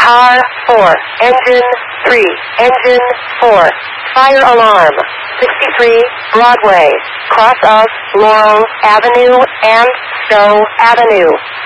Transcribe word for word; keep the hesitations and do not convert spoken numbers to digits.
R four, engine three, engine four, fire alarm, sixty-three Broadway, cross of Laurel Avenue and Stowe Avenue.